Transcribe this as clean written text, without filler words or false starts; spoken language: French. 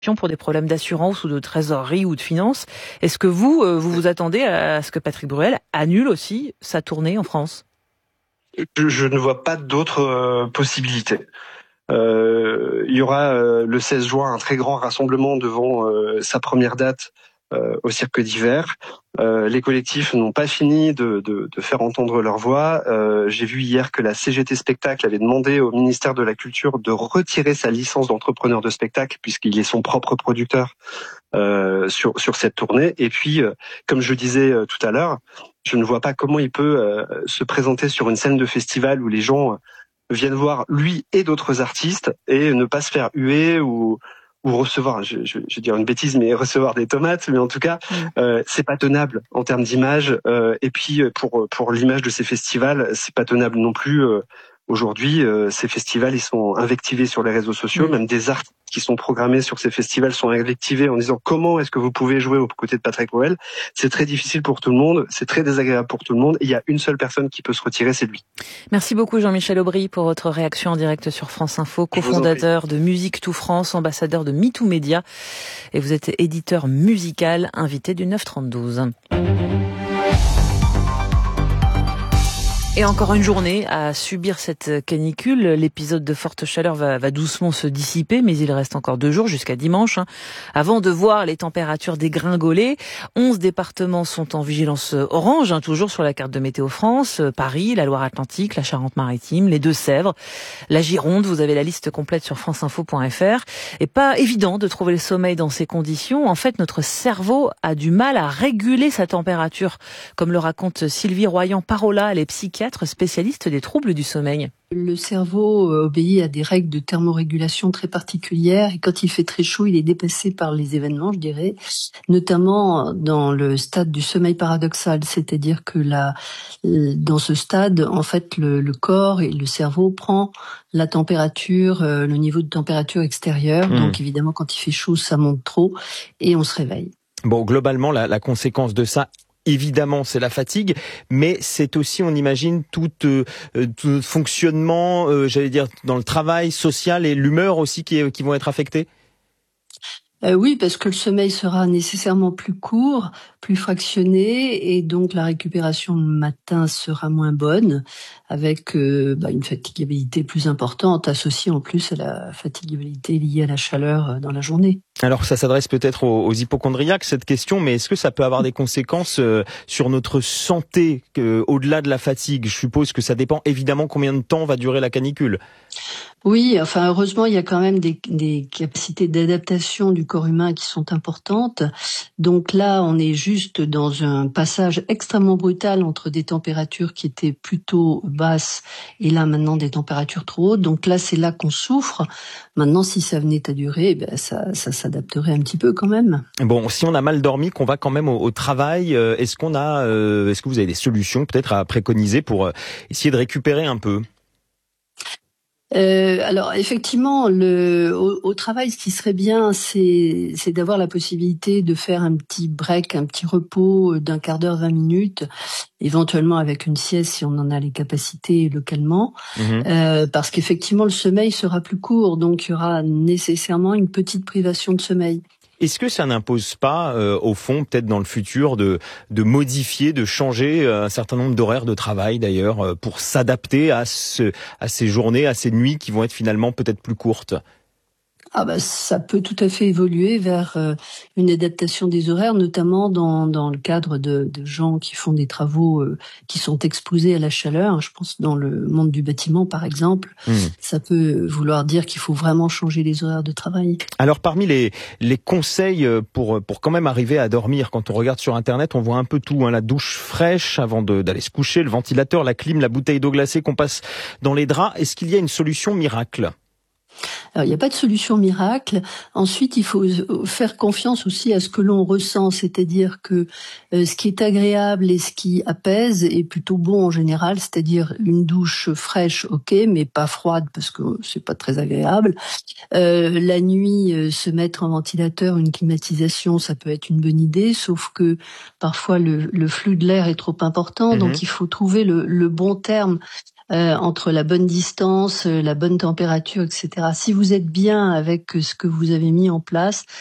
pour des problèmes d'assurance ou de trésorerie ou de finance. Est-ce que vous vous attendez à ce que Patrick Bruel annule aussi sa tournée en France ? Je ne vois pas d'autres possibilités. Il y aura le 16 juin un très grand rassemblement devant sa première date au Cirque d'Hiver. Les collectifs n'ont pas fini de faire entendre leur voix. J'ai vu hier que la CGT Spectacle avait demandé au ministère de la Culture de retirer sa licence d'entrepreneur de spectacle puisqu'il est son propre producteur sur cette tournée. Et puis, comme je disais tout à l'heure, je ne vois pas comment il peut se présenter sur une scène de festival où les gens viennent voir lui et d'autres artistes et ne pas se faire huer ou recevoir, je vais dire une bêtise, mais recevoir des tomates. Mais en tout cas, c'est pas tenable en termes d'image. Et puis pour l'image de ces festivals, c'est pas tenable non plus. Aujourd'hui, ces festivals, ils sont invectivés sur les réseaux sociaux. Même des artistes qui sont programmés sur ces festivals sont invectivés en disant comment est-ce que vous pouvez jouer aux côtés de Patrick Bruel. C'est très difficile pour tout le monde, c'est très désagréable pour tout le monde. Et il y a une seule personne qui peut se retirer, c'est lui. Merci beaucoup Jean-Michel Aubry pour votre réaction en direct sur France Info, cofondateur de Musique Tout France, ambassadeur de MeToo Média. Et vous êtes éditeur musical, invité du 9-32. Et encore une journée à subir cette canicule. L'épisode de forte chaleur va doucement se dissiper, mais il reste encore 2 jours jusqu'à dimanche, avant de voir les températures dégringoler. 11 départements sont en vigilance orange, toujours sur la carte de Météo France. Paris, la Loire-Atlantique, la Charente-Maritime, les Deux-Sèvres, la Gironde. Vous avez la liste complète sur franceinfo.fr. Et pas évident de trouver le sommeil dans ces conditions. En fait, notre cerveau a du mal à réguler sa température, comme le raconte Sylvie Royan-Parola, elle est psychiatre spécialiste des troubles du sommeil. Le cerveau obéit à des règles de thermorégulation très particulières et quand il fait très chaud, il est dépassé par les événements, je dirais, notamment dans le stade du sommeil paradoxal, c'est-à-dire que dans ce stade, en fait, le corps et le cerveau prend la température, le niveau de température extérieure. Donc évidemment, quand il fait chaud, ça monte trop et on se réveille. Bon, globalement, la conséquence de ça, évidemment, c'est la fatigue, mais c'est aussi, on imagine, tout fonctionnement, j'allais dire, dans le travail social et l'humeur aussi qui vont être affectés. Oui, parce que le sommeil sera nécessairement plus court, plus fractionné, et donc la récupération le matin sera moins bonne, avec une fatigabilité plus importante, associée en plus à la fatigabilité liée à la chaleur dans la journée. Alors ça s'adresse peut-être aux hypocondriaques cette question, mais est-ce que ça peut avoir des conséquences sur notre santé au-delà de la fatigue ? Je suppose que ça dépend évidemment combien de temps va durer la canicule. Oui, enfin heureusement il y a quand même des capacités d'adaptation du corps humain qui sont importantes. Donc là on est juste dans un passage extrêmement brutal entre des températures qui étaient plutôt basses et là maintenant des températures trop hautes. Donc là c'est là qu'on souffre. Maintenant si ça venait à durer, ça s'adapterait un petit peu quand même. Bon, si on a mal dormi, qu'on va quand même au travail, est-ce que vous avez des solutions peut-être à préconiser pour essayer de récupérer un peu ? Alors effectivement, au travail, ce qui serait bien, c'est d'avoir la possibilité de faire un petit break, un petit repos d'un quart d'heure, 20 minutes, éventuellement avec une sieste si on en a les capacités localement, parce qu'effectivement le sommeil sera plus court, donc il y aura nécessairement une petite privation de sommeil. Est-ce que ça n'impose pas, au fond, peut-être dans le futur, de modifier, de changer un certain nombre d'horaires de travail, d'ailleurs, pour s'adapter à ces journées, à ces nuits qui vont être finalement peut-être plus courtes ? Ça peut tout à fait évoluer vers une adaptation des horaires, notamment dans le cadre de gens qui font des travaux qui sont exposés à la chaleur. Je pense dans le monde du bâtiment, par exemple. Ça peut vouloir dire qu'il faut vraiment changer les horaires de travail. Alors, parmi les conseils pour quand même arriver à dormir, quand on regarde sur Internet, on voit un peu tout, la douche fraîche avant d'aller se coucher, le ventilateur, la clim, la bouteille d'eau glacée qu'on passe dans les draps. Est-ce qu'il y a une solution miracle ? Alors, il n'y a pas de solution miracle. Ensuite, il faut faire confiance aussi à ce que l'on ressent, c'est-à-dire que ce qui est agréable et ce qui apaise est plutôt bon en général, c'est-à-dire une douche fraîche, ok, mais pas froide parce que c'est pas très agréable. La nuit, se mettre en ventilateur, une climatisation, ça peut être une bonne idée, sauf que parfois le flux de l'air est trop important, donc il faut trouver le bon terme entre la bonne distance, la bonne température, etc. Si vous êtes bien avec ce que vous avez mis en place,